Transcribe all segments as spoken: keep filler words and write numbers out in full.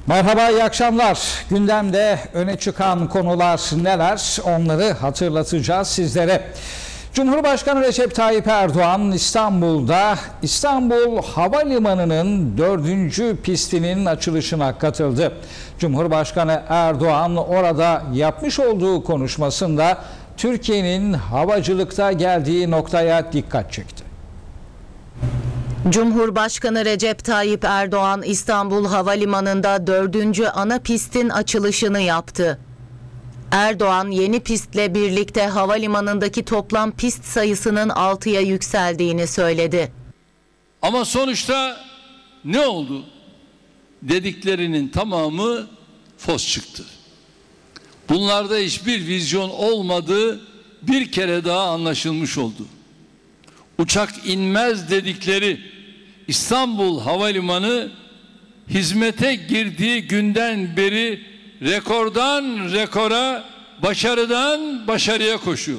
Merhaba, iyi akşamlar. Gündemde öne çıkan konular neler? Onları hatırlatacağız sizlere. Cumhurbaşkanı Recep Tayyip Erdoğan İstanbul'da İstanbul Havalimanı'nın dördüncü pistinin açılışına katıldı. Cumhurbaşkanı Erdoğan orada yapmış olduğu konuşmasında Türkiye'nin havacılıkta geldiği noktaya dikkat çekti. Cumhurbaşkanı Recep Tayyip Erdoğan İstanbul Havalimanı'nda dördüncü ana pistin açılışını yaptı. Erdoğan yeni pistle birlikte havalimanındaki toplam pist sayısının altıya yükseldiğini söyledi. Ama sonuçta ne oldu? Dediklerinin tamamı fos çıktı. Bunlarda hiçbir vizyon olmadığı bir kere daha anlaşılmış oldu. Uçak inmez dedikleri İstanbul Havalimanı hizmete girdiği günden beri rekordan rekora, başarıdan başarıya koşuyor.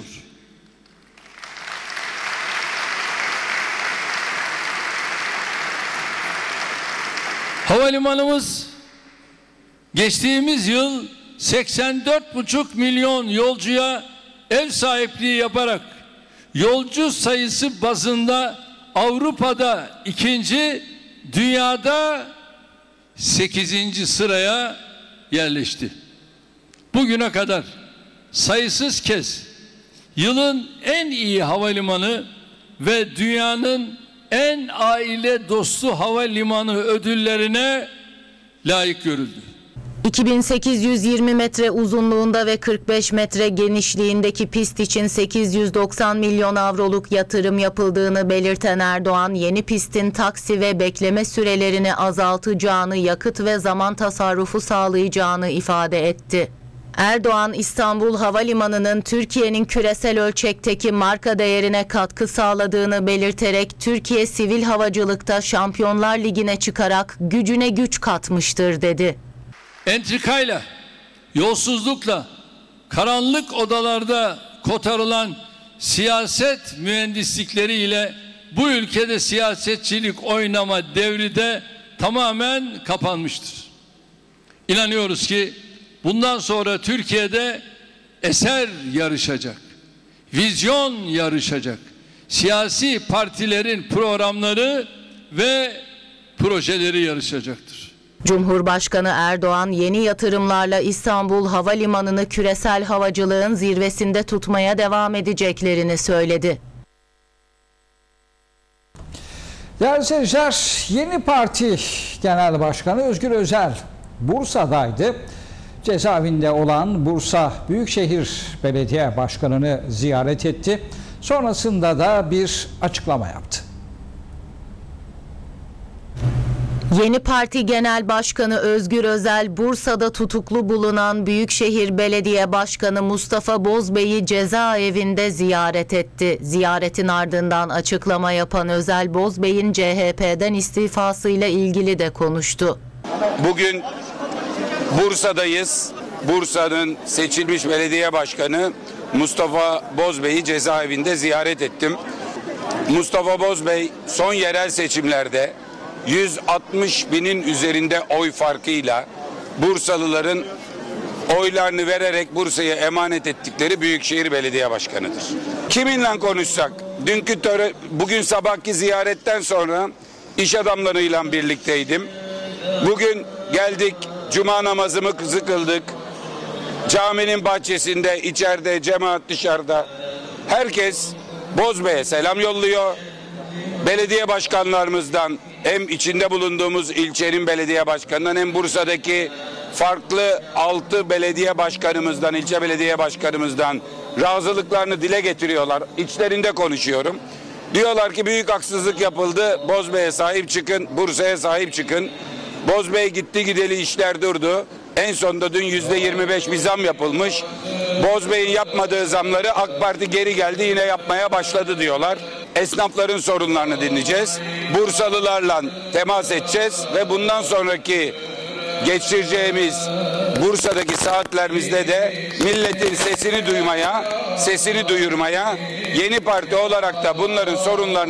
Havalimanımız geçtiğimiz yıl seksen dört buçuk milyon yolcuya ev sahipliği yaparak yolcu sayısı bazında Avrupa'da ikinci, dünyada sekizinci sıraya yerleşti. Bugüne kadar sayısız kez yılın en iyi havalimanı ve dünyanın en aile dostu havalimanı ödüllerine layık görüldü. iki bin sekiz yüz yirmi metre uzunluğunda ve kırk beş metre genişliğindeki pist için sekiz yüz doksan milyon avroluk yatırım yapıldığını belirten Erdoğan, yeni pistin taksi ve bekleme sürelerini azaltacağını, yakıt ve zaman tasarrufu sağlayacağını ifade etti. Erdoğan, İstanbul Havalimanı'nın Türkiye'nin küresel ölçekteki marka değerine katkı sağladığını belirterek Türkiye sivil havacılıkta Şampiyonlar Ligi'ne çıkarak gücüne güç katmıştır dedi. Entrikayla, yolsuzlukla, karanlık odalarda kotarılan siyaset mühendislikleriyle bu ülkede siyasetçilik oynama devri de tamamen kapanmıştır. İnanıyoruz ki bundan sonra Türkiye'de eser yarışacak, vizyon yarışacak, siyasi partilerin programları ve projeleri yarışacaktır. Cumhurbaşkanı Erdoğan, yeni yatırımlarla İstanbul Havalimanı'nı küresel havacılığın zirvesinde tutmaya devam edeceklerini söyledi. Değerli seyirciler, yeni parti Genel Başkanı Özgür Özel Bursa'daydı. Cezaevinde olan Bursa Büyükşehir Belediye Başkanı'nı ziyaret etti. Sonrasında da bir açıklama yaptı. Yeni Parti Genel Başkanı Özgür Özel, Bursa'da tutuklu bulunan Büyükşehir Belediye Başkanı Mustafa Bozbey'i cezaevinde ziyaret etti. Ziyaretin ardından açıklama yapan Özel, Bozbey'in C H P'den istifasıyla ilgili de konuştu. Bugün Bursa'dayız. Bursa'nın seçilmiş belediye başkanı Mustafa Bozbey'i cezaevinde ziyaret ettim. Mustafa Bozbey son yerel seçimlerde yüz altmış binin üzerinde oy farkıyla Bursalıların oylarını vererek Bursa'ya emanet ettikleri Büyükşehir Belediye Başkanı'dır. Kiminle konuşsak, dünkü töre, bugün sabahki ziyaretten sonra iş adamlarıyla birlikteydim. Bugün geldik, cuma namazımızı kıldık. Caminin bahçesinde, içeride, cemaat dışarıda. Herkes Bozbey'e selam yolluyor. Belediye başkanlarımızdan, hem içinde bulunduğumuz ilçenin belediye başkanından hem Bursa'daki farklı altı belediye başkanımızdan, ilçe belediye başkanımızdan razılıklarını dile getiriyorlar. İçlerinde konuşuyorum. Diyorlar ki büyük haksızlık yapıldı. Bozbey'e sahip çıkın, Bursa'ya sahip çıkın. Bozbey gitti gideli işler durdu. En sonunda dün yüzde yirmi beş bir zam yapılmış. Bozbey'in yapmadığı zamları AK Parti geri geldi, yine yapmaya başladı diyorlar. Esnafların sorunlarını dinleyeceğiz. Bursalılarla temas edeceğiz ve bundan sonraki geçireceğimiz Bursa'daki saatlerimizde de milletin sesini duymaya, sesini duyurmaya, yeni parti olarak da bunların sorunlarını